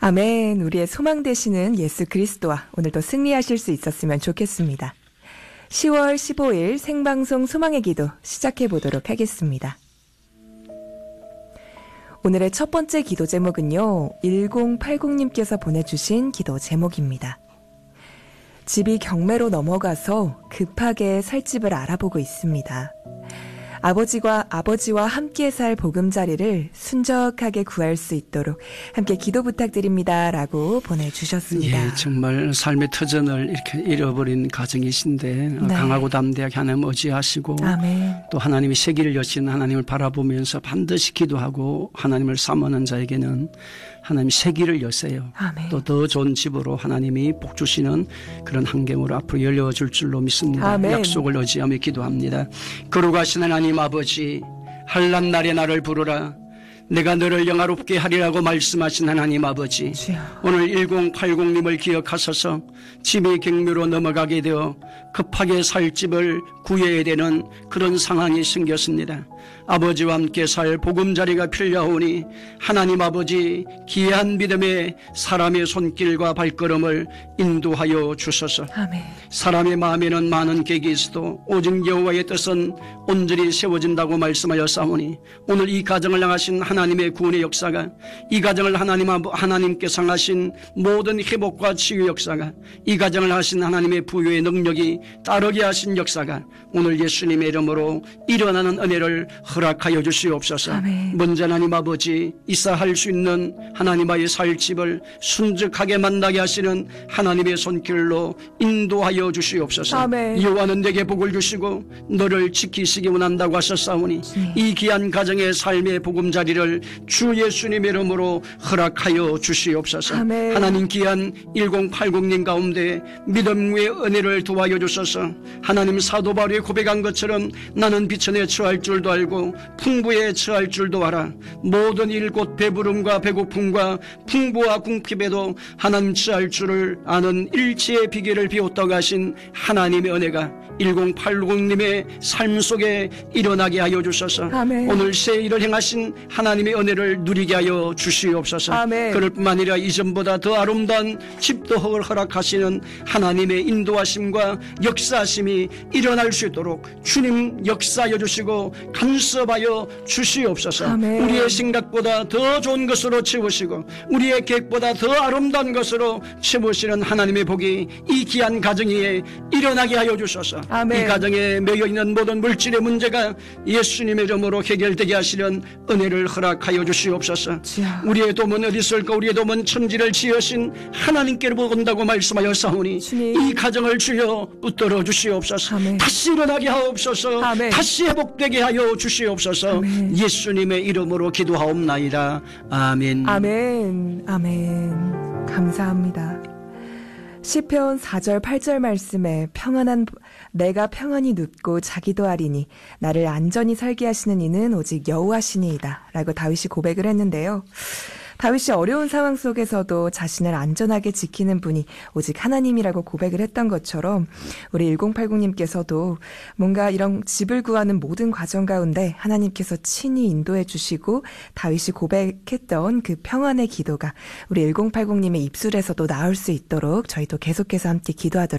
아멘. 우리의 소망 되시는 예수 그리스도와 오늘도 승리하실 수 있었으면 좋겠습니다. 10월 15일 생방송 소망의 기도 시작해 보도록 하겠습니다. 오늘의 첫 번째 기도 제목은요, 1080님께서 보내주신 기도 제목입니다. 집이 경매로 넘어가서 급하게 살 집을 알아보고 있습니다. 아버지와 함께 살 보금자리를 순적하게 구할 수 있도록 함께 기도 부탁드립니다. 라고 보내주셨습니다. 예, 정말 삶의 터전을 이렇게 잃어버린 가정이신데 네. 강하고 담대하게 하나님 의지하시고 아멘. 또 하나님이 세기를 여신 하나님을 바라보면서 반드시 기도하고 하나님을 사모하는 자에게는 하나님이 세기를 여세요. 아멘. 또 더 좋은 집으로 하나님이 복 주시는 그런 환경으로 앞으로 열려줄 줄로 믿습니다. 아멘. 약속을 의지하며 기도합니다. 거룩하신 하나님 아버지, 환난 날에 나를 부르라. 내가 너를 영화롭게 하리라고 말씀하신 하나님 아버지, 주여. 오늘 1080님을 기억하셔서 집의 경매로 넘어가게 되어 급하게 살 집을 구해야 되는 그런 상황이 생겼습니다. 아버지와 함께 살 보금자리가 필요하오니 하나님 아버지, 귀한 믿음의 사람의 손길과 발걸음을 인도하여 주소서. 아멘. 사람의 마음에는 많은 계획이 있어도 오직 여호와의 뜻은 온전히 세워진다고 말씀하였사오니 오늘 이 가정을 향하신 하나님의 구원의 역사가, 이 가정을 하나님께서 향하신 모든 회복과 치유 역사가, 이 가정을 하신 하나님의 부유의 능력이 따르게 하신 역사가 오늘 예수님의 이름으로 일어나는 은혜를 허락하여 주시옵소서. 아멘. 먼저 하나님 아버지, 이사할 수 있는 하나님의 살 집을 순적하게 만나게 하시는 하나님의 손길로 인도하여 주시옵소서. 아멘. 여호와는 내게 복을 주시고 너를 지키시기 원한다고 하셨사오니 이 귀한 가정의 삶의 보금자리를 주 예수님의 이름으로 허락하여 주시옵소서. 아멘. 하나님, 귀한 1080님 가운데 믿음 위의 은혜를 도와여 주소서. 하나님, 사도 바울이 고백한 것처럼 나는 비천에 처할 줄도 알고 풍부에 처할 줄도 알아. 모든 일 곧 배부름과 배고픔과 풍부와 궁핍에도 하나님 처할 줄을 아는 일치의 비결을 비웠다고 하신 하나님의 은혜가 1080님의 삶 속에 일어나게 하여 주소서. 아멘. 오늘 새 일을 행하신 하나님의 은혜를 누리게 하여 주시옵소서. 아멘. 그럴 뿐만 아니라 이전보다 더 아름다운 집도허를 허락하시는 하나님의 인도하심과 역사하심이 일어날 수 있도록 주님 역사하여 주시고 간섭하여 주시옵소서. 아멘. 우리의 생각보다 더 좋은 것으로 채우시고 우리의 계획보다 더 아름다운 것으로 채우시는 하나님의 복이 이 귀한 가정 위에 일어나게 하여 주소서. 아멘. 이 가정에 매여있는 모든 물질의 문제가 예수님의 이름으로 해결되게 하시는 은혜를 허락하여 주시옵소서. 주여. 우리의 도문 어디 있을까? 우리의 도문 천지를 지으신 하나님께로 본다고 말씀하였사오니 주님. 이 가정을 주여 붙들어 주시옵소서. 아멘. 다시 일어나게 하옵소서. 아멘. 다시 회복되게 하여 주시옵소서. 아멘. 예수님의 이름으로 기도하옵나이다. 아멘. 아멘. 아멘. 감사합니다. 시편 4절 8절 말씀에 내가 평안히 눕고 자기도 하리니 나를 안전히 살게 하시는 이는 오직 여호와시니이다 라고 다윗이 고백을 했는데요. 다윗이 어려운 상황 속에서도 자신을 안전하게 지키는 분이 오직 하나님이라고 고백을 했던 것처럼 우리 1080님께서도 뭔가 이런 집을 구하는 모든 과정 가운데 하나님께서 친히 인도해 주시고 다윗이 고백했던 그 평안의 기도가 우리 1080님의 입술에서도 나올 수 있도록 저희도 계속해서 함께 기도하도록